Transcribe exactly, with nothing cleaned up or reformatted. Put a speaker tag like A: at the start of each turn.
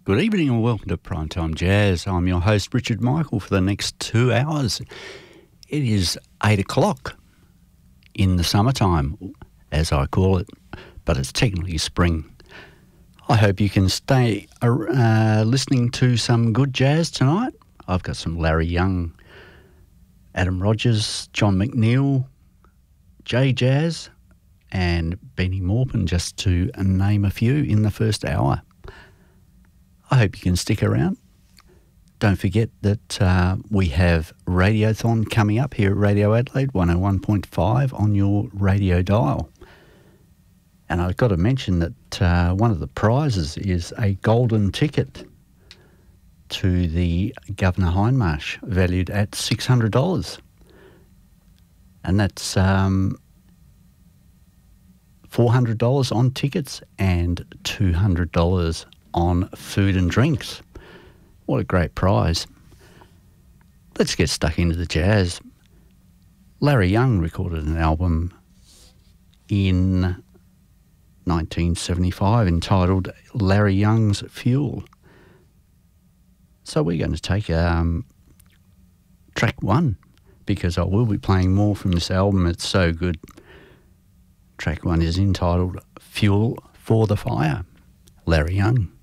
A: Good evening and welcome to Primetime Jazz. I'm your host, Richard Michael, for the next two hours. It is eight o'clock in the summertime, as I call it, but it's technically spring. I hope you can stay uh, listening to some good jazz tonight. I've got some Larry Young, Adam Rogers, John McNeil, Jay Jazz, and Benny Maupin, just to name a few in the first hour. I hope you can stick around. Don't forget that uh, we have Radiothon coming up here at Radio Adelaide, one oh one point five on your radio dial. And I've got to mention that uh, one of the prizes is a golden ticket to the Governor Hindmarsh, valued at six hundred dollars. And that's um, four hundred dollars on tickets and two hundred dollars on food and drinks. What a great prize. Let's get stuck into the jazz. Larry Young recorded an album in nineteen seventy-five entitled Larry Young's Fuel. So we're going to take um, track one, because I will be playing more from this album. It's so good. Track one is entitled Fuel for the Fire. Larry Young.